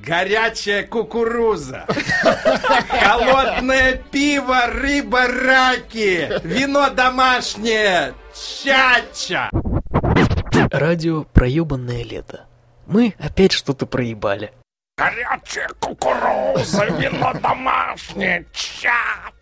горячая кукуруза, холодное пиво, рыба, раки, вино домашнее, чача. Радио «Проебанное лето». Мы опять что-то проебали. Горячая кукуруза, вино домашнее, чача.